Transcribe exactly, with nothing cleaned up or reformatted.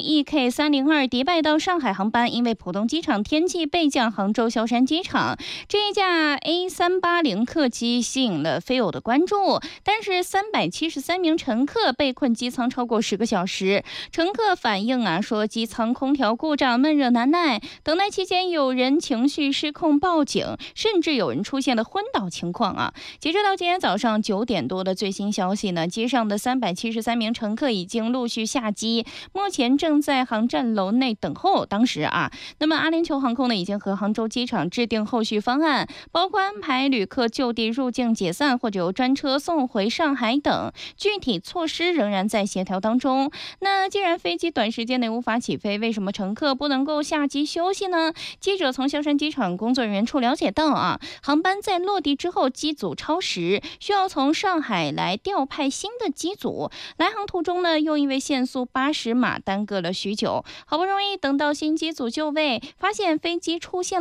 E K 三零二迪拜到上海航班因为浦东机场天气备降杭州萧山机场，这一架 A 三八零客机吸引了飞友的关注，但是三百七十三名乘客被困机舱超过十个小时，乘客反映啊说机舱空调故障，闷热难耐，等待期间有人情绪失控报警，甚至有人出现了昏倒情况啊。截止到今天早上九点多的最新消息呢，机上的三百七十三名乘客已经陆续下机，目前正在航站楼内等候。当时啊，那么阿联酋航空呢已经和杭州机场制定后续方案，包括安排旅客就地入境解散或者由专车送回上海等，具体措施仍然在协调当中。那既然飞机短时间内无法起飞，为什么乘客不能够下机休息呢？记者从萧山机场工作人员处了解到啊，航班在落地之后机组超时，需要从上海来调派新的机组，来航途中呢又因为限速八十码耽搁了许久，好不容易等到新机组就位，发现飞机出现